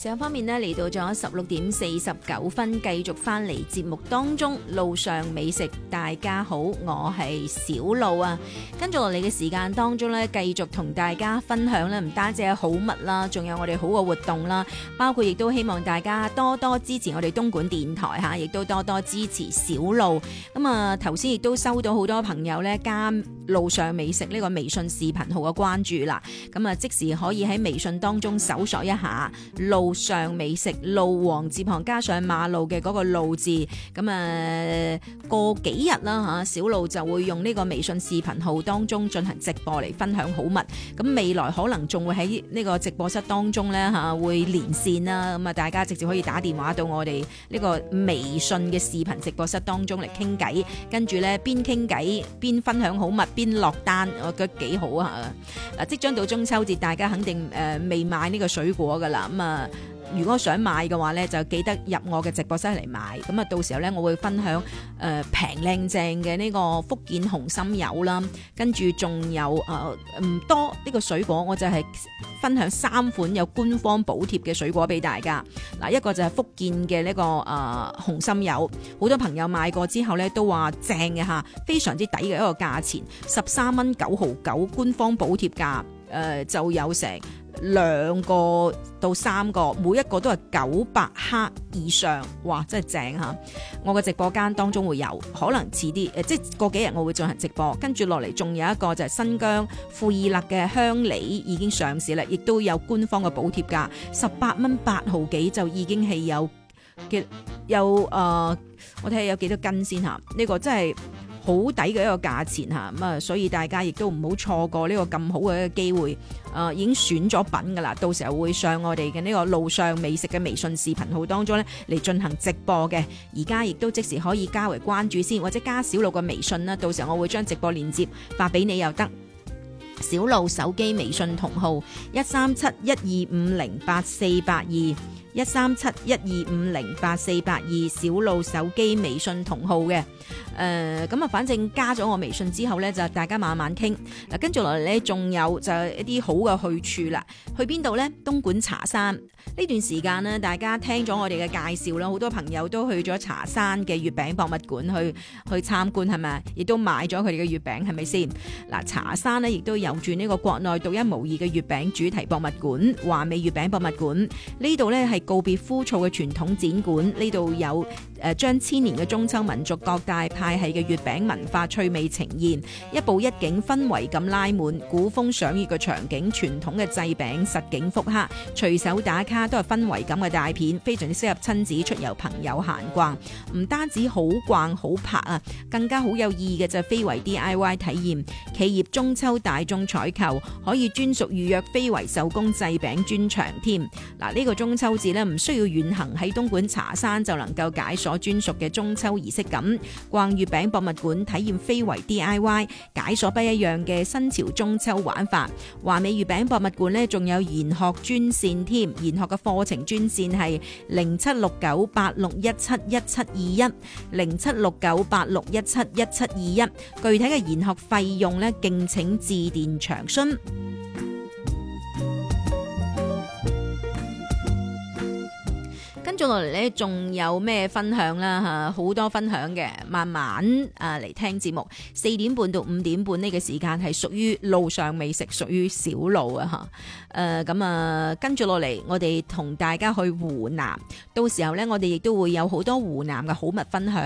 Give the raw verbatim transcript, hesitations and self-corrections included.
時間方面呢，嚟到咗十六點四十九分，繼續翻嚟節目當中，路上美食。大家好，我係小路啊。跟住落嚟嘅時間當中呢，繼續同大家分享呢，唔單止係好物啦，仲有我哋好嘅活動啦，包括亦都希望大家多多支持我哋東莞電台吓，亦都多多支持小路。咁啊，頭先亦都收到好多朋友呢加路上美食呢個微信視頻號嘅關注啦。咁啊，即時可以喺微信當中搜索一下路上美食，路王字旁加上馬路嘅嗰個路字。咁啊，過幾日啦吓，小路就會用呢個微信視頻號當中進行直播嚟分享好物。咁未來可能仲會喺呢個直播室當中咧吓會連線啦。咁啊，大家直接可以打電話到我哋呢個微信嘅視頻直播室當中嚟傾偈，跟住咧邊傾偈邊分享好物邊落單，我覺得幾好啊！嗱，即將到中秋節，大家肯定誒、呃、未買呢個水果噶啦，咁啊。如果想買嘅話咧，就記得入我嘅直播室嚟買。咁啊，到時候咧，我會分享誒平靚正嘅呢個福建紅心柚啦，跟住仲有誒唔、呃、多呢個水果，我就係分享三款有官方補貼嘅水果俾大家。嗱，一個就係福建嘅呢、這個誒、呃、紅心柚，好多朋友買過之後咧都話正嘅嚇，非常之抵嘅一個價錢，十三蚊九毫九官方補貼價，誒、呃、就有成兩個到三個，每一個都係九百克以上，哇！真係正嚇！我嘅直播間當中會有，可能遲啲誒，即係過幾日我會進行直播。跟住落嚟，仲有一個就係新疆庫爾勒嘅香梨已經上市啦，亦都有官方嘅補貼價，十八蚊八毫幾就已經係有嘅有誒、呃，我睇下有幾多斤先嚇？呢、這個真係好抵嘅一個價錢嚇，咁啊，所以大家亦都唔好錯過呢個咁好嘅一個機會。誒、呃、已經選咗品㗎啦，到時候會上我哋嘅呢個路上美食嘅微信視頻號當中咧嚟進行直播嘅。而家亦都即時可以加為關注先，或者加小路嘅微信啦。到時候我會將直播鏈接發俾你又得。小路手機微信同號一三七一二五零八四八二，一三七一二五零八四八二，小路手機微信同號嘅。誒咁啊，反正加咗我微信之後呢，就大家慢慢傾。嗱，跟住落嚟呢，仲有就係一啲好嘅去處啦。去邊度呢？東莞茶山呢段時間呢，大家聽咗我哋嘅介紹啦，好多朋友都去咗茶山嘅月餅博物館去去參觀，係咪？亦都買咗佢哋嘅月餅，係咪先？嗱，茶山呢亦都有住呢個國內獨一無二嘅月餅主題博物館——華美月餅博物館。呢度呢係告別枯燥嘅傳統展館，呢度有誒將千年嘅中秋民族各大派系嘅月餅文化趣味呈現，一步一景氛圍感拉滿，古風賞月嘅場景，傳統嘅製餅實景復刻，隨手打卡都係氛圍感嘅大片，非常之適合親子出遊朋友閒逛。唔單止好逛好拍啊，更加好有意義嘅就係非遺 D I Y 體驗，企業中秋大眾採購可以專屬預約非遺手工製餅專場添。嗱，呢個中秋節呢，唔需要遠行，喺東莞茶山就能夠解鎖專屬嘅中秋儀式感。逛月餅博物館，體驗非遺 D I Y， 解鎖不一樣嘅新潮中秋玩法。華美月餅博物館呢，仲有研學專線添，研學嘅課程專線係零七六九八六一七一七二一，零七六九八六一七一七二一。具體嘅研學費用呢，敬請致電詳詢。跟住落嚟咧，仲有咩分享啦？嚇，好多分享嘅，慢慢啊嚟聽節目。四點半到五點半呢個時間係屬於路上美食，屬於小路啊嚇。誒咁啊，跟住落嚟，我哋同大家去湖南，到時候咧，我哋亦都會有好多湖南嘅好物分享。